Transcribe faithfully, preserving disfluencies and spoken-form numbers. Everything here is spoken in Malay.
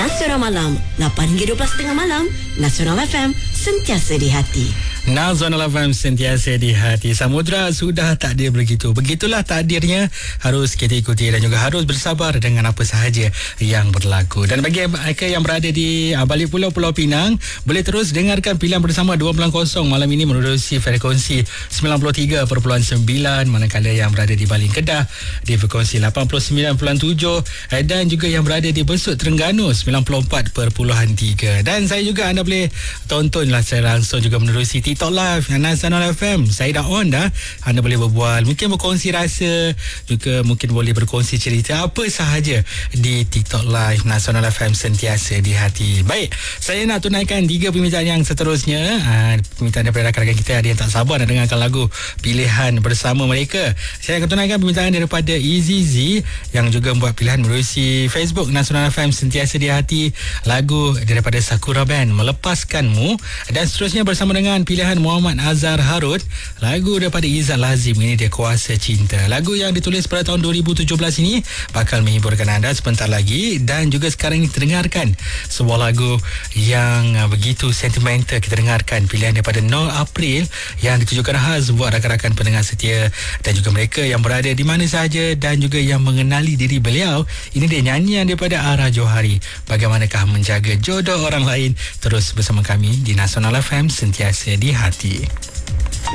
Nasional Malam, lapan hingga dua belas tiga puluh malam. Nasional F M, sentiasa di hati. Nasional F M sentiasa di hati. Samudra sudah takdir begitu. Begitulah takdirnya, harus kita ikuti dan juga harus bersabar dengan apa sahaja yang berlaku. Dan bagi mereka yang berada di uh, balik pulau Pulau Pinang, boleh terus dengarkan pilihan bersama dua sembilan kosong malam ini menerusi frekuensi sembilan puluh tiga perpuluhan sembilan, manakala yang berada di Baling Kedah di frekuensi lapan puluh sembilan perpuluhan tujuh dan juga yang berada di Besut Terengganu sembilan puluh empat perpuluhan tiga. Dan saya juga anda boleh tontonlah secara langsung juga menerusi TikTok Live Nasional F M. Saya dah on dah. Anda boleh berbual, mungkin berkongsi rasa, juga mungkin boleh berkongsi cerita apa sahaja di TikTok Live Nasional F M, sentiasa di hati. Baik, saya nak tunaikan tiga permintaan yang seterusnya. Ha, permintaan daripada rakan-rakan kita, ada yang tak sabar nak dengarkan lagu pilihan bersama mereka. Saya akan tunaikan permintaan daripada Easy Z yang juga membuat pilihan melalui Facebook Nasional F M, sentiasa di hati, lagu daripada Sakura Band, Melepaskanmu. Dan seterusnya bersama dengan pilihan Muhammad Azhar Harut, lagu daripada Izzat Lazim, ini dia Kuasa Cinta. Lagu yang ditulis pada tahun dua ribu tujuh belas ini bakal menghiburkan anda sebentar lagi. Dan juga sekarang ini kita dengarkan sebuah lagu yang begitu sentimental. Kita dengarkan pilihan daripada Nol April yang ditujukan khas buat rakan-rakan pendengar setia dan juga mereka yang berada di mana sahaja dan juga yang mengenali diri beliau. Ini dia nyanyian daripada Ara Johari, Bagaimanakah Menjaga Jodoh Orang Lain. Terus bersama kami di Nasional F M, sentiasa di hati.